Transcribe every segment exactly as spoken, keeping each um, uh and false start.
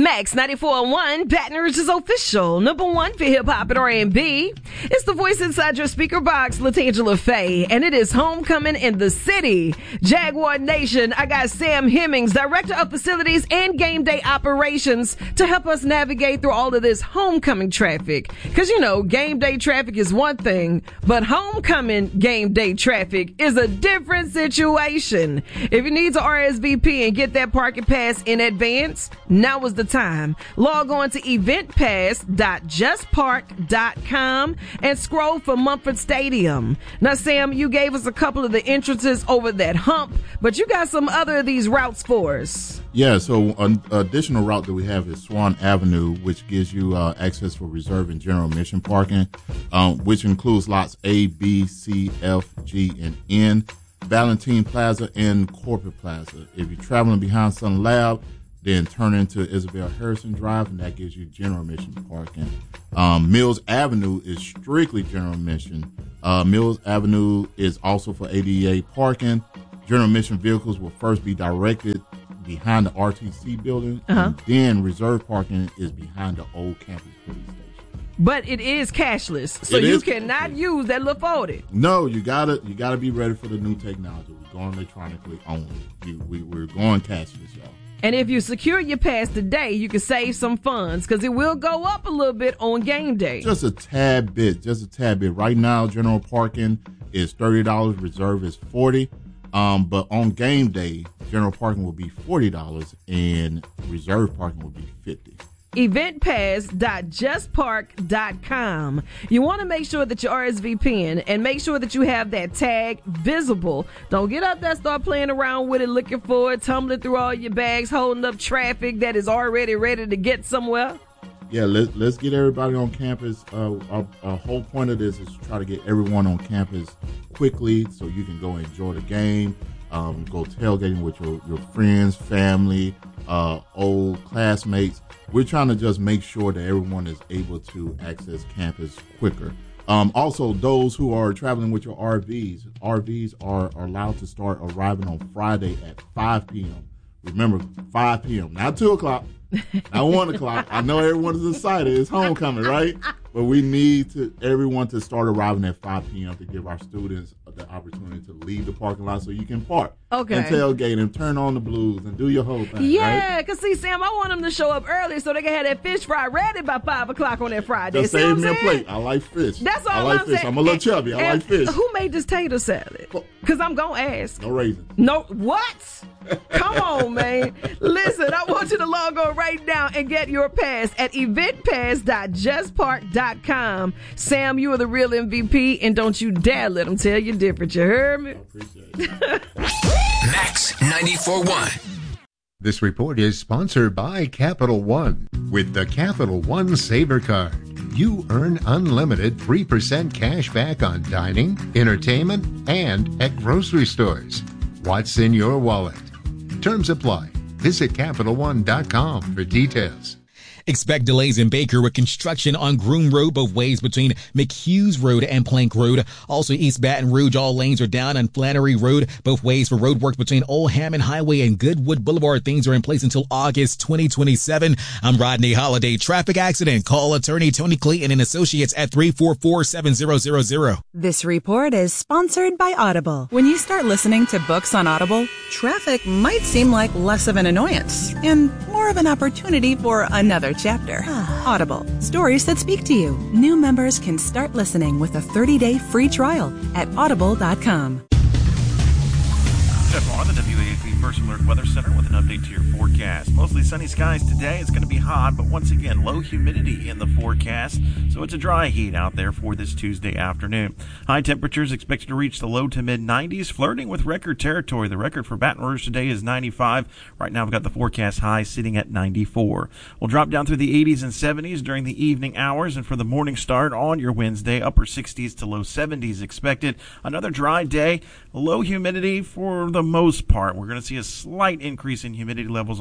Max ninety-four point one, Baton Rouge's official number one for hip-hop and R and B. It's the voice inside your speaker box, LaTangela Faye, and it is homecoming in the city. Jaguar Nation, I got Sam Hemmings, Director of Facilities and Game Day Operations, to help us navigate through all of this homecoming traffic. Because, you know, game day traffic is one thing, but homecoming game day traffic is a different situation. If you need to R S V P and get that parking pass in advance, now is the time. Log on to event pass dot just park dot com and scroll for Mumford Stadium. Now, Sam, you gave us a couple of the entrances over that hump, but you got some other of these routes for us. Yeah, so an additional route that we have is Swan Avenue, which gives you uh, access for reserve and general admission parking, um, which includes lots A, B, C, F, G, and N, Valentine Plaza, and Corporate Plaza. If you're traveling behind Sun Lab, then turn into Isabel Harrison Drive, and that gives you general admission parking. Um, Mills Avenue is strictly general admission. Uh, Mills Avenue is also for A D A parking. General admission vehicles will first be directed behind the R T C building, uh-huh. and then reserve parking is behind the old campus police station. But it is cashless, so it you is cannot cashless. use that little forty. No, you gotta you gotta be ready for the new technology. We're going electronically only. You, we, we're going cashless, y'all. And if you secure your pass today, you can save some funds because it will go up a little bit on game day. Just a tad bit, just a tad bit. Right now, general parking is thirty dollars, reserve is forty dollars. Um, but on game day, general parking will be forty dollars and reserve parking will be fifty dollars. event pass dot just park dot com. You want to make sure that you're R S V P ing and make sure that you have that tag visible. Don't get up there, start playing around with it, looking for it, tumbling through all your bags, holding up traffic that is already ready to get somewhere. Yeah, let's, let's get everybody on campus. Uh, our, our whole point of this is to try to get everyone on campus quickly so you can go enjoy the game, um, go tailgating with your, your friends, family, uh, old classmates. We're trying to just make sure that everyone is able to access campus quicker. Um, also, those who are traveling with your R Vs, R Vs are, are allowed to start arriving on Friday at five p.m. Remember, five p.m., not two o'clock. Not one o'clock. I know everyone is excited. It's homecoming, right? But we need to everyone to start arriving at five p.m. to give our students the opportunity to leave the parking lot so you can park. Okay. And tailgate and turn on the blues and do your whole thing. Yeah, right? because see, Sam, I want them to show up early so they can have that fish fry ready by five o'clock on that Friday. Just See save what me I'm a saying? plate. I like fish. That's all I like I'm fish. saying. I'm a little chubby. I And like fish. Who made this tater salad? Because I'm going to ask. No raisins. No, what? Come on, man. Listen, I want you to log on right now and get your pass at event pass dot just park dot com. Sam, you are the real M V P, and don't you dare let them tell you different. You heard me? I appreciate it. Max ninety-four point one. This report is sponsored by Capital One. With the Capital One Saver Card, you earn unlimited three percent cash back on dining, entertainment, and at grocery stores. What's in your wallet? Terms apply. Visit Capital One dot com for details. Expect delays in Baker with construction on Groom Road both ways between McHughes Road and Plank Road. Also, East Baton Rouge, all lanes are down on Flannery Road both ways for road work between Old Hammond Highway and Goodwood Boulevard. Things are in place until August twenty twenty-seven. I'm Rodney Holiday. Traffic accident. Call attorney Tony Clayton and Associates at three four four, seven zero zero zero. This report is sponsored by Audible. When you start listening to books on Audible, traffic might seem like less of an annoyance and more of an opportunity for another chapter. Audible, stories that speak to you. New members can start listening with a thirty-day free trial at audible dot com. Jeff Vaughn, the W A A P First Alert Weather Center with an update to your forecast. Mostly sunny skies today. It's going to be hot, but once again, low humidity in the forecast. So it's a dry heat out there for this Tuesday afternoon. High temperatures expected to reach the low to mid nineties, flirting with record territory. The record for Baton Rouge today is ninety-five. Right now we've got the forecast high sitting at ninety-four. We'll drop down through the eighties and seventies during the evening hours, and for the morning start on your Wednesday, upper sixties to low seventies expected. Another dry day, low humidity for the most part. We're going to see a slight increase in humidity levels on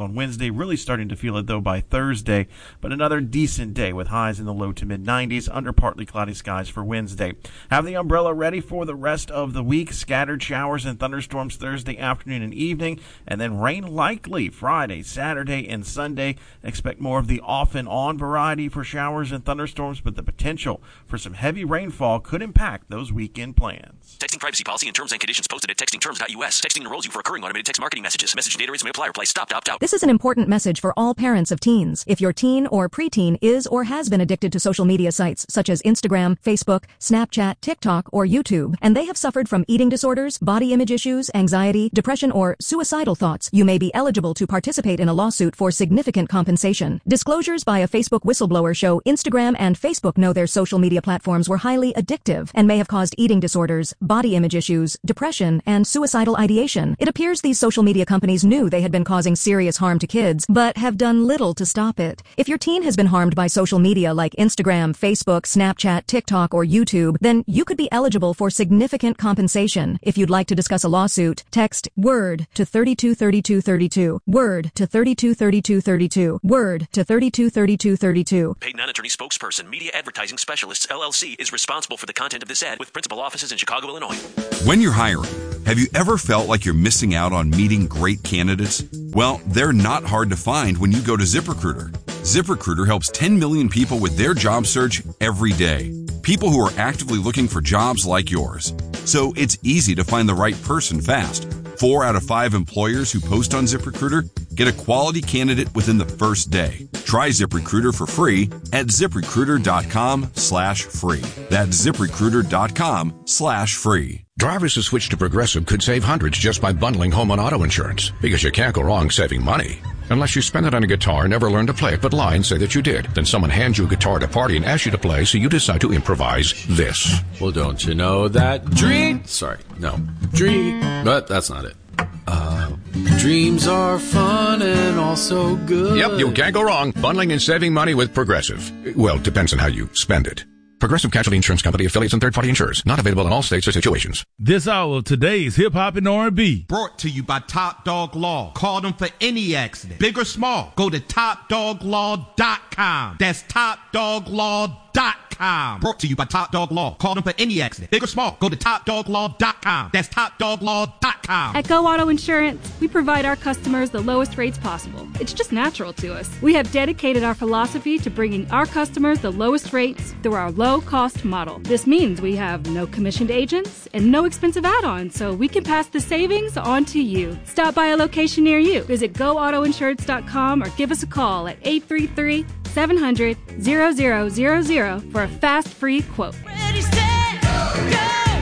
on Wednesday. Really starting to feel it, though, by Thursday. But another decent day with highs in the low to mid nineties under partly cloudy skies for Wednesday. Have the umbrella ready for the rest of the week. Scattered showers and thunderstorms Thursday afternoon and evening, and then rain likely Friday, Saturday, and Sunday. Expect more of the off and on variety for showers and thunderstorms, but the potential for some heavy rainfall could impact those weekend plans. Texting privacy policy and terms and conditions posted at texting terms dot U S. Texting enrolls you for recurring automated text marketing messages. Message data rates may apply. Reply stop, opt out. This is an important message for all parents of teens. If your teen or preteen is or has been addicted to social media sites such as Instagram, Facebook, Snapchat, TikTok, or YouTube, and they have suffered from eating disorders, body image issues, anxiety, depression, or suicidal thoughts, you may be eligible to participate in a lawsuit for significant compensation. Disclosures by a Facebook whistleblower show Instagram and Facebook know their social media platforms were highly addictive and may have caused eating disorders, body image issues, depression, and suicidal ideation. It appears these social media companies knew they had been causing serious harm to kids, but have done little to stop it. If your teen has been harmed by social media like Instagram, Facebook, Snapchat, TikTok, or YouTube, then you could be eligible for significant compensation. If you'd like to discuss a lawsuit, text WORD to thirty-two thirty-two thirty-two. WORD to thirty-two thirty-two thirty-two. WORD to thirty-two thirty-two thirty-two. Paid non-attorney spokesperson Media Advertising Specialists L L C is responsible for the content of this ad with principal offices in Chicago, Illinois. When you're hiring, have you ever felt like you're missing out on meeting great candidates? Well, they're not hard to find when you go to ZipRecruiter. ZipRecruiter helps ten million people with their job search every day. People who are actively looking for jobs like yours. So it's easy to find the right person fast. Four out of five employers who post on ZipRecruiter get a quality candidate within the first day. Try ZipRecruiter for free at ZipRecruiter.com slash free. That's ZipRecruiter.com slash free. Drivers who switch to Progressive could save hundreds just by bundling home and auto insurance, because you can't go wrong saving money. Unless you spend it on a guitar and never learn to play it, but lie and say that you did. Then someone hands you a guitar at a party and asks you to play, so you decide to improvise this. Well, don't you know that dream... Sorry, no. Dream... But that's not it. Uh, dreams are fun and also good. Yep, you can't go wrong. Bundling and saving money with Progressive. Well, it depends on how you spend it. Progressive Casualty Insurance Company, affiliates, and third-party insurers. Not available in all states or situations. This hour of today's Hip Hop and R and B. Brought to you by Top Dog Law. Call them for any accident, big or small. Go to top dog law dot com. That's top dog law dot com. Brought to you by Top Dog Law. Call them for any accident, big or small. Go to top dog law dot com. That's top dog law dot com. At Go Auto Insurance, we provide our customers the lowest rates possible. It's just natural to us. We have dedicated our philosophy to bringing our customers the lowest rates through our low-cost model. This means we have no commissioned agents and no expensive add-ons, so we can pass the savings on to you. Stop by a location near you. Visit go auto insurance dot com or give us a call at eight three three, seven hundred, zero zero zero zero for a fast, free quote. Ready, set, go,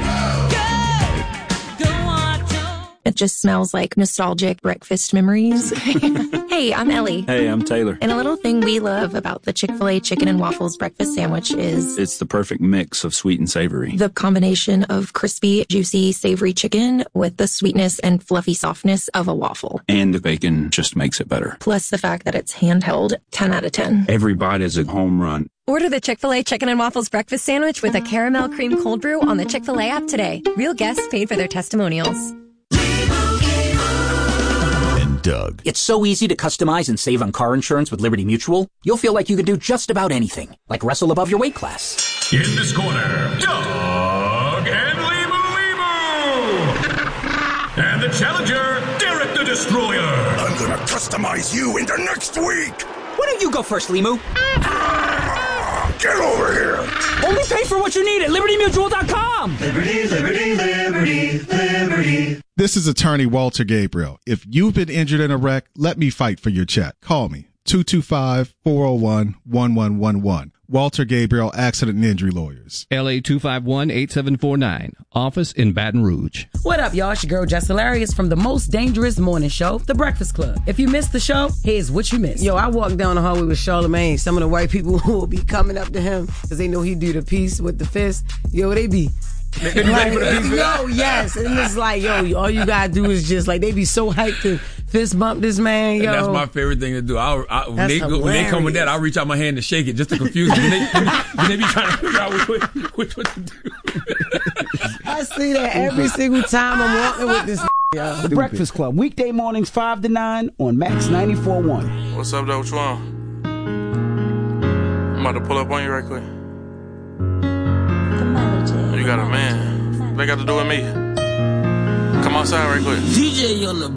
go, go Auto. It just smells like nostalgic breakfast memories. Hey, I'm Ellie. Hey, I'm Taylor. And a little thing we love about the Chick-fil-A chicken and waffles breakfast sandwich is... it's the perfect mix of sweet and savory. The combination of crispy, juicy, savory chicken with the sweetness and fluffy softness of a waffle. And the bacon just makes it better. Plus the fact that it's handheld, ten out of ten. Every bite is a home run. Order the Chick-fil-A Chicken and Waffles Breakfast Sandwich with a caramel cream cold brew on the Chick-fil-A app today. Real guests paid for their testimonials. And Doug. It's so easy to customize and save on car insurance with Liberty Mutual. You'll feel like you can do just about anything, like wrestle above your weight class. In this corner, Doug and Limu Limu. And the challenger, Derek the Destroyer. I'm gonna customize you into next week. Why don't you go first, Limu? Get over here! Only pay for what you need at liberty mutual dot com! Liberty, liberty, liberty, liberty. This is attorney Walter Gabriel. If you've been injured in a wreck, let me fight for your check. Call me, two two five, four oh one, one one one one. Walter Gabriel, Accident and Injury Lawyers. L A two five one, eight seven four nine. Office in Baton Rouge. What up, y'all? It's your girl, Jess Hilarious from the most dangerous morning show, The Breakfast Club. If you missed the show, here's what you missed. Yo, I walked down the hallway with Charlamagne. Some of the white people will be coming up to him because they know he do the piece with the fist. Yo, they be... like, yo, yes. And it's like, yo, all you gotta do is just, like, they be so hyped to fist bump this man, yo. And that's my favorite thing to do. I, I, when, they, when they come with that, I'll reach out my hand to shake it just to confuse them. When they, when they be trying to figure out which, which, which one to do. I see that every single time I'm walking with this yo. The Breakfast Club, weekday mornings five to nine on Max ninety-four point one. What's up, though? What you on? I'm about to pull up on you right quick. You got a man. What they got to do with me? Come outside right quick. D J on the